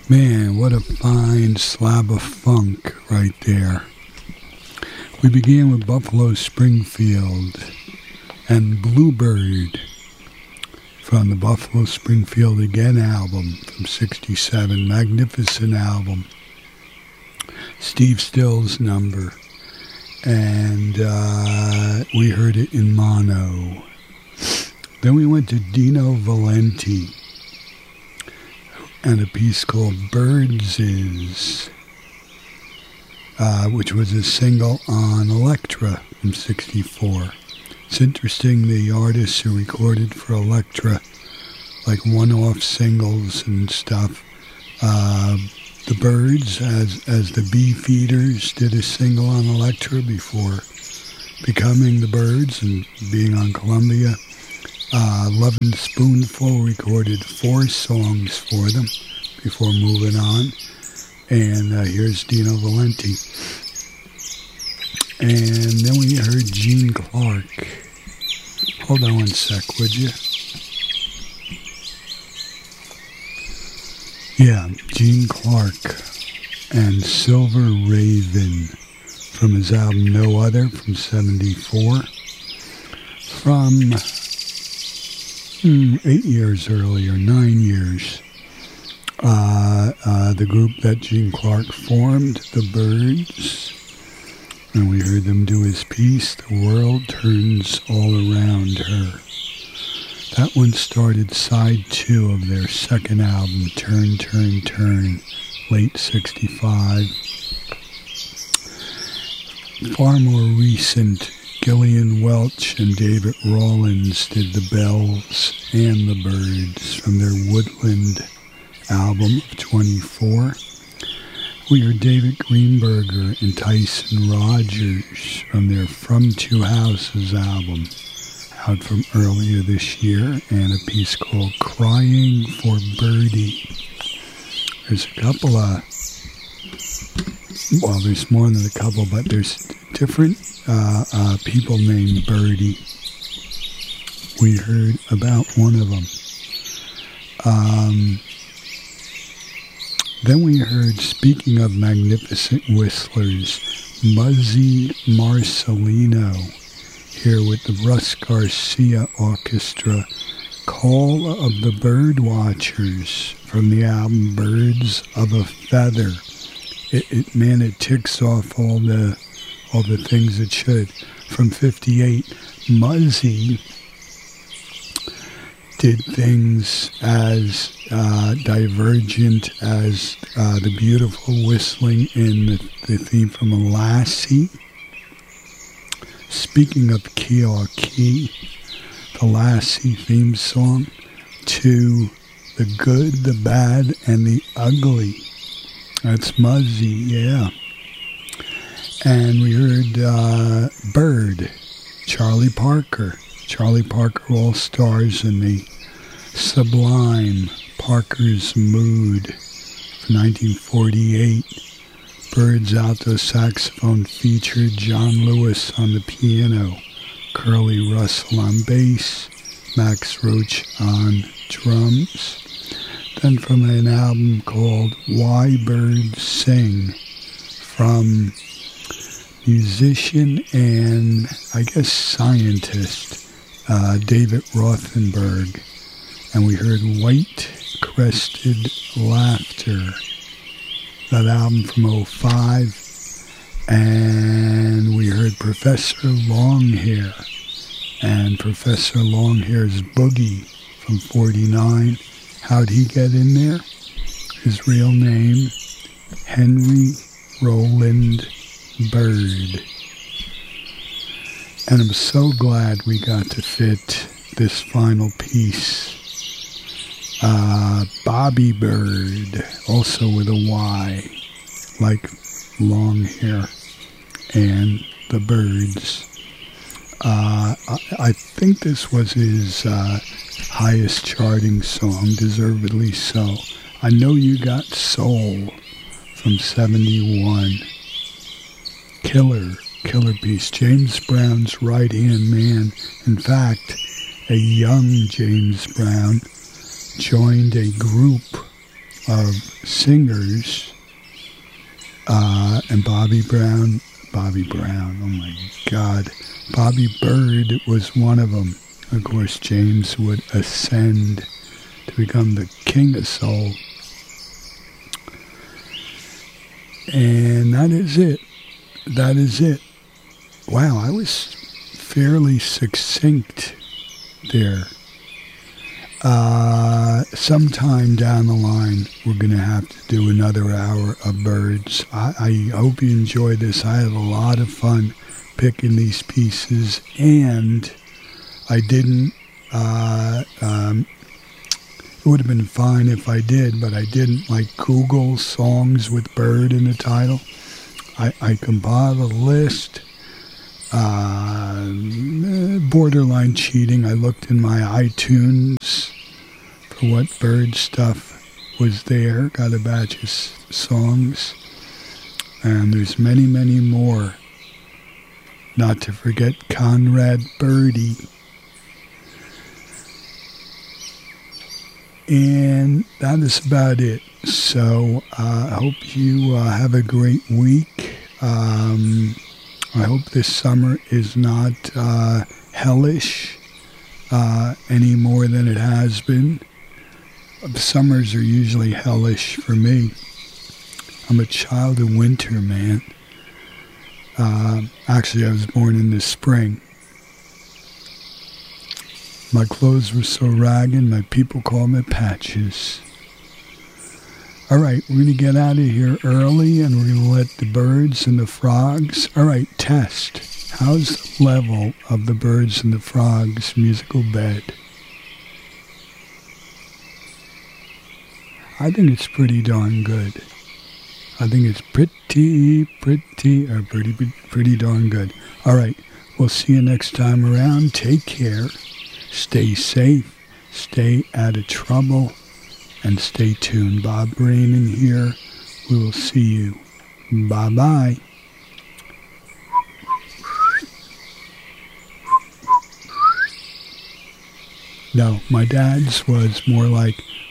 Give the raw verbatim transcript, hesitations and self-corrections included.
Man, what a fine slab of funk right there. We began with Buffalo Springfield and Bluebird from the Buffalo Springfield Again album from sixty-seven. Magnificent album. Steve Stills number. And uh, we heard it in mono. Then we went to Dino Valenti and a piece called Birds Is, uh, which was a single on Elektra from sixty-four. It's interesting, the artists who recorded for Elektra, like one-off singles and stuff, uh, the Birds, as as the Beefeaters, did a single on Elektra before becoming the Birds and being on Columbia. Uh, Lovin' Spoonful recorded four songs for them before moving on. And uh, here's Dino Valenti. And then we heard Gene Clark. Hold on one sec, would you? Yeah, Gene Clark and Silver Raven from his album No Other from seventy-four. From Hmm, eight years earlier, nine years, uh, uh, the group that Gene Clark formed, the Birds, and we heard them do his piece, The World Turns All Around Her. That one started side two of their second album, Turn, Turn, Turn, late sixty-five. Far more recent, Gillian Welch and David Rawlins did the Bells and the Birds from their Woodland album of twenty-four. We heard David Greenberger and Tyson Rogers from their From Two Houses album out from earlier this year, and a piece called Crying for Birdie. There's a couple of, well, there's more than a couple, but there's different Uh, uh, people named Birdie. We heard about one of them. Um, then we heard, speaking of magnificent whistlers, Muzzy Marcelino here with the Russ Garcia Orchestra, Call of the Bird Watchers from the album Birds of a Feather. It, it man, it ticks off all the all the things it should. From fifty-eight, Muzzy did things as uh, divergent as uh, the beautiful whistling in the, the theme from Lassie. Speaking of key or key, the Lassie theme song, to the good, the bad, and the ugly. That's Muzzy, yeah. And we heard uh, Bird, Charlie Parker. Charlie Parker All-Stars in the sublime Parker's Mood from nineteen forty-eight. Bird's alto saxophone featured John Lewis on the piano, Curly Russell on bass, Max Roach on drums. Then from an album called Why Birds Sing from musician and, I guess, scientist uh, David Rothenberg. And we heard White Crested Laughter, that album from oh five. And we heard Professor Longhair and Professor Longhair's Boogie from forty-nine. How'd he get in there? His real name, Henry Roland Bird. And I'm so glad we got to fit this final piece. Uh, Bobby Bird, also with a Y, like long hair, and the Birds. Uh, I, I think this was his uh, highest charting song, deservedly so. I Know You Got Soul from seventy-one. Killer, killer piece. James Brown's right-hand man. In fact, a young James Brown joined a group of singers, uh, and Bobby Brown, Bobby Brown, oh my God, Bobby Byrd was one of them. Of course, James would ascend to become the king of soul. And that is it. That is it. Wow, I was fairly succinct there. Uh, sometime down the line, we're going to have to do another hour of birds. I, I hope you enjoy this. I had a lot of fun picking these pieces, and I didn't, uh, um, it would have been fine if I did, but I didn't like Google songs with bird in the title. I, I compiled a list, uh, borderline cheating. I looked in my iTunes for what bird stuff was there, got a batch of s- songs, and there's many, many more. Not to forget Conrad Birdie. And that is about it. So uh, I hope you uh, have a great week. Um, I hope this summer is not uh, hellish uh, any more than it has been. Summers are usually hellish for me. I'm a child of winter, man. Uh, actually, I was born in the spring. My clothes were so ragged, my people call me Patches. All right, we're going to get out of here early, and we're going to let the birds and the frogs... All right, test. How's the level of the birds and the frogs' musical bed? I think it's pretty darn good. I think it's pretty, pretty, or pretty, pretty darn good. All right, we'll see you next time around. Take care. Stay safe, stay out of trouble, and stay tuned. Bob Brainin here. We will see you. Bye-bye. No, my dad's was more like